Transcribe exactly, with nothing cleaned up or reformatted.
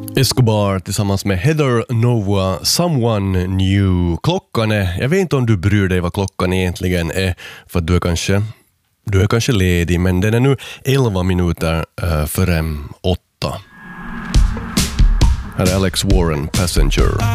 Escobar tillsammans med Heather Nova, Someone New. Klockan är, jag vet inte om du bryr dig vad klockan egentligen är, för att du är kanske, du är kanske ledig, men den är nu elva minuter uh, före åtta. Här är Alex Warren, Passenger.